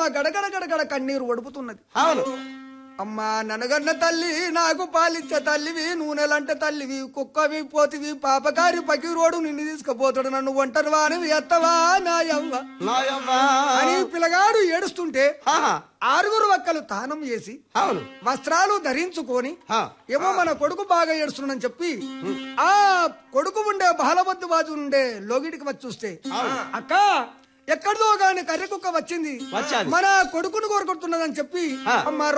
గడగడ గడగడ కన్నీరు ఒడుపుతున్నది. అవును. అమ్మా ననగన్న తల్లి నాకు పాలిచ్చే తల్లివి, నూనెలంటే తల్లివి, కుక్కవి పోతివి, పాపకారి పకిరోడు నిన్ను తీసుకుపోతాడు, నన్ను ఒంటరి వానివి ఎత్తవా నాయవ్వ అని పిల్లగాడు ఏడుస్తుంటే ఆరుగురు వక్కలు తానం చేసి అవును వస్త్రాలు ధరించుకొని ఏమో మన కొడుకు బాగా ఏడుస్తున్నాడని చెప్పి ఆ కొడుకు ఉండే బహలబద్దు బాజు ఉండే లోగిడికి వచ్చి చూస్తే అక్క ఎక్కడిదో గాని కర్రె కుక్క వచ్చింది, మన కొడుకును కోరుకుంటున్నదని చెప్పి అమ్మ